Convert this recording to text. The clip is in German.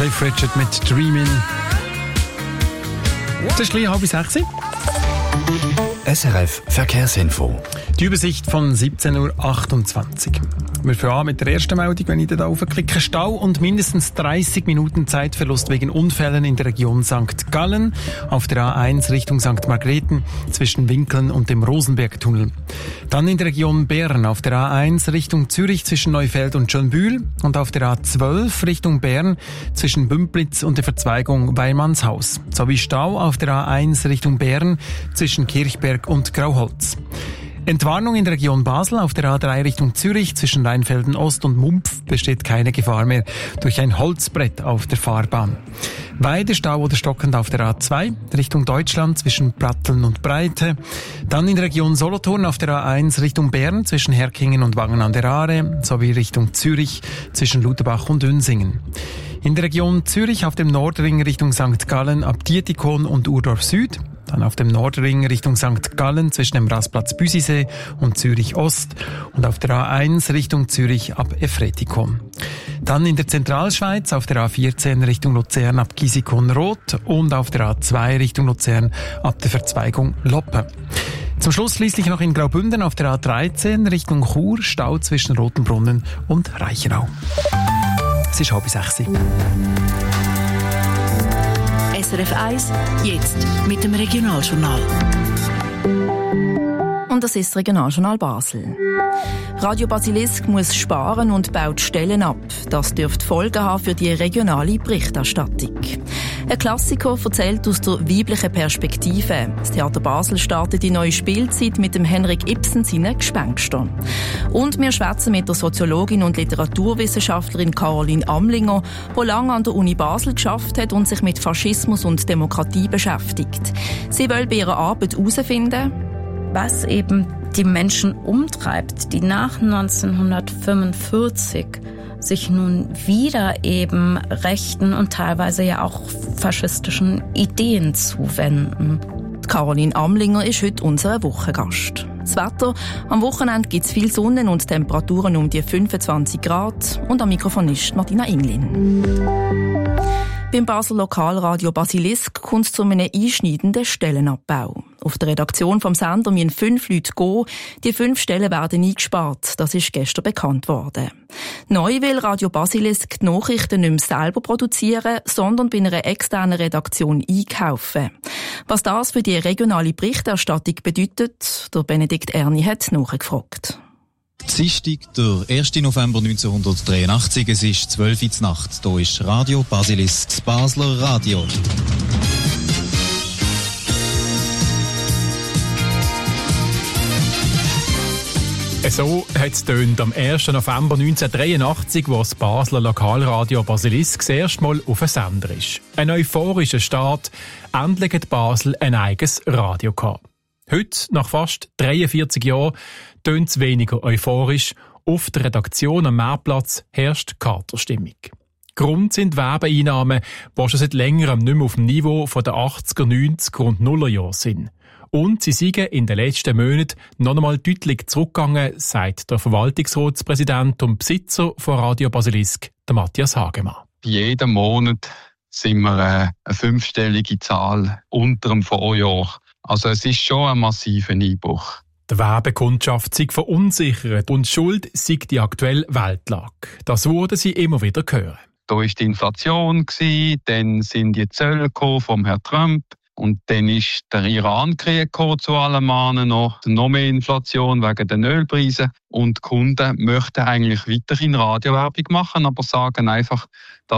Cliff Richard mit «Dreamin'». Das ist gleich 5:30. SRF Verkehrsinfo. Die Übersicht von 17.28 Uhr. Wir fangen an mit der ersten Meldung, wenn ich da raufklicke. Stau und mindestens 30 Minuten Zeitverlust wegen Unfällen in der Region St. Gallen auf der A1 Richtung St. Margrethen zwischen Winkeln und dem Rosenbergtunnel. Dann in der Region Bern auf der A1 Richtung Zürich zwischen Neufeld und Schönbühl und auf der A12 Richtung Bern zwischen Bümplitz und der Verzweigung Weilmannshaus. Sowie Stau auf der A1 Richtung Bern zwischen Kirchberg und Grauholz. Entwarnung in der Region Basel auf der A3 Richtung Zürich zwischen Rheinfelden Ost und Mumpf besteht keine Gefahr mehr durch ein Holzbrett auf der Fahrbahn. Weiter Stau oder stockend auf der A2 Richtung Deutschland zwischen Pratteln und Breite. Dann in der Region Solothurn auf der A1 Richtung Bern zwischen Herkingen und Wangen an der Aare sowie Richtung Zürich zwischen Lutherbach und Unsingen. In der Region Zürich auf dem Nordring Richtung St. Gallen ab Dietikon und Urdorf Süd. Dann auf dem Nordring Richtung St. Gallen zwischen dem Rastplatz Büsisee und Zürich Ost und auf der A1 Richtung Zürich ab Efretikon. Dann in der Zentralschweiz auf der A14 Richtung Luzern ab Gisikon-Roth und auf der A2 Richtung Luzern ab der Verzweigung Loppe. Zum Schluss schließlich noch in Graubünden auf der A13 Richtung Chur Stau zwischen Rotenbrunnen und Reichenau. Es ist 5:30. SRF 1, jetzt mit dem Regionaljournal. Und das ist das Regionaljournal Basel. Radio Basilisk muss sparen und baut Stellen ab. Das dürfte Folgen haben für die regionale Berichterstattung. Ein Klassiker erzählt aus der weiblichen Perspektive. Das Theater Basel startet die neue Spielzeit mit dem Henrik Ibsen seinen Gespenster. Und wir schwätzen mit der Soziologin und Literaturwissenschaftlerin Caroline Amlinger, die lange an der Uni Basel geschafft hat und sich mit Faschismus und Demokratie beschäftigt. Sie will bei ihrer Arbeit herausfinden, was eben die Menschen umtreibt, die nach 1945 sich nun wieder eben rechten und teilweise ja auch faschistischen Ideen zuwenden. Caroline Amlinger ist heute unser Wochengast. Das Wetter: am Wochenende gibt es viel Sonne und Temperaturen um die 25 Grad. Und am Mikrofon ist Martina Inglin. Beim Basler Lokalradio Basilisk kommt es zu einem einschneidenden Stellenabbau. Auf der Redaktion vom Sender müssen 5 Leute gehen. Die 5 Stellen werden eingespart. Das ist gestern bekannt worden. Neu will Radio Basilisk die Nachrichten nicht mehr selber produzieren, sondern bei einer externen Redaktion einkaufen. Was das für die regionale Berichterstattung bedeutet, der Benedikt Erni hat nachgefragt. Dienstag, der 1. November 1983, es ist 12 Uhr Nacht. Hier ist Radio Basilisk, das Basler Radio. So hat es tönt am 1. November 1983, wo das Basler Lokalradio Basilisk das erste Mal auf einem Sender ist. Ein euphorischer Start. Endlich hat Basel ein eigenes Radio gehabt. Heute, nach fast 43 Jahren, tönt es weniger euphorisch. Auf der Redaktion am Marktplatz herrscht Katerstimmung. Grund sind Werbeeinnahmen, die schon seit längerem nicht mehr auf dem Niveau der 80er, 90er und 0er Jahre sind. Und sie sind in den letzten Monaten noch einmal deutlich zurückgegangen, sagt der Verwaltungsratspräsident und Besitzer von Radio Basilisk, der Matthias Hagemann. Jeden Monat sind wir eine 5-stellige Zahl unter dem Vorjahr. Also es ist schon ein massiver Einbruch. Die Werbekundschaft sei verunsichert und schuld sei die aktuelle Weltlage. Das wurde sie immer wieder hören. Da war die Inflation, dann sind die Zölle vom Herrn Trump und dann ist der Iran-Krieg zu allem anderen noch mehr Inflation wegen den Ölpreisen. Und die Kunden möchten eigentlich weiterhin Radiowerbung machen, aber sagen einfach, dass